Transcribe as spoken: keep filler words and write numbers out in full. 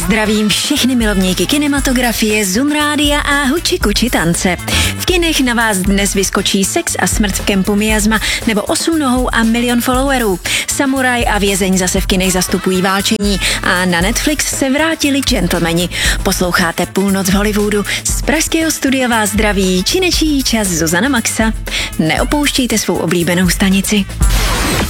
Zdravím všechny milovníky kinematografie, Zun Rádia a Huči Kuči tance. V kinech na vás dnes vyskočí Sex a smrt v kempu Miasma nebo Osm nohou a milion followerů. Samuraj a vězeň zase v kinech zastupují válčení a na Netflix se vrátili gentlemani. Posloucháte Půlnoc v Hollywoodu. Z pražského studia vás zdraví činečí čas Zuzana Maxa. Neopouštějte svou oblíbenou stanici.